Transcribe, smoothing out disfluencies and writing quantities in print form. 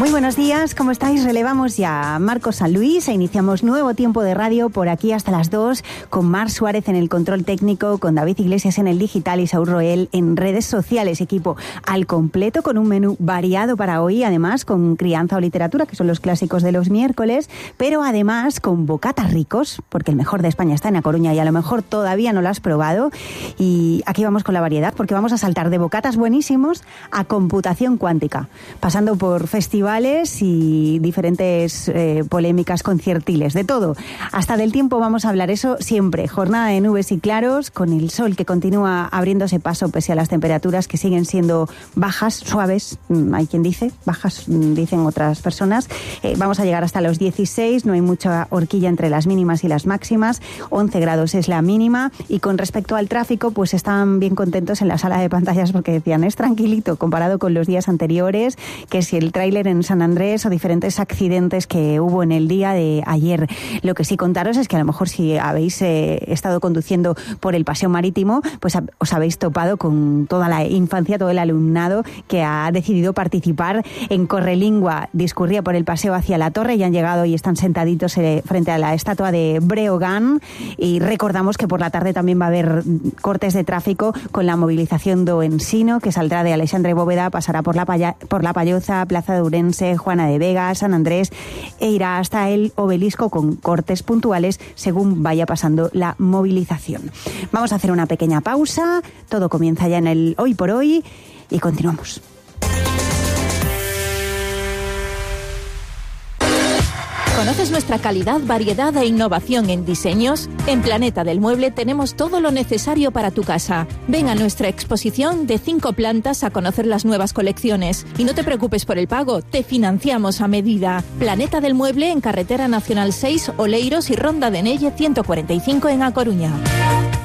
Muy buenos días, ¿cómo estáis? Relevamos ya a Marcos San Luis e iniciamos nuevo tiempo de radio por aquí hasta las 2 con Mar Suárez en el control técnico, con David Iglesias en el digital y Saúl Roel en redes sociales. Equipo al completo con un menú variado para hoy, además con crianza o literatura, que son los clásicos de los miércoles, pero además con bocatas ricos, porque el mejor de España está en A Coruña y a lo mejor todavía no lo has probado. Y aquí vamos con la variedad, porque vamos a saltar de bocatas buenísimos a computación cuántica, pasando por festivales y diferentes polémicas conciertiles, de todo. Hasta del tiempo vamos a hablar, eso siempre. Jornada de nubes y claros, con el sol que continúa abriéndose paso pese a las temperaturas que siguen siendo bajas, suaves, hay quien dice, bajas, dicen otras personas. Vamos a llegar hasta los 16, no hay mucha horquilla entre las mínimas y las máximas, 11 grados es la mínima, y con respecto al tráfico, pues están bien contentos en la sala de pantallas porque decían, es tranquilito comparado con los días anteriores, que si el tráiler en San Andrés o diferentes accidentes que hubo en el día de ayer. Lo que sí contaros es que a lo mejor si habéis estado conduciendo por el paseo marítimo, pues os habéis topado con toda la infancia, todo el alumnado que ha decidido participar en Correlingua. Discurría por el paseo hacia la torre y han llegado y están sentaditos frente a la estatua de Breogán, y recordamos que por la tarde también va a haber cortes de tráfico con la movilización do Ensino, que saldrá de Alexandre Bóveda, pasará por la Palloza, Plaza de Urense, Juana de Vega, San Andrés, e irá hasta el Obelisco con cortes puntuales según vaya pasando la movilización. Vamos a hacer una pequeña pausa, todo comienza ya en el Hoy por Hoy y continuamos. ¿Conoces nuestra calidad, variedad e innovación en diseños? En Planeta del Mueble tenemos todo lo necesario para tu casa. Ven a nuestra exposición de 5 plantas a conocer las nuevas colecciones. Y no te preocupes por el pago, te financiamos a medida. Planeta del Mueble en Carretera Nacional 6, Oleiros y Ronda de Nelle 145 en A Coruña.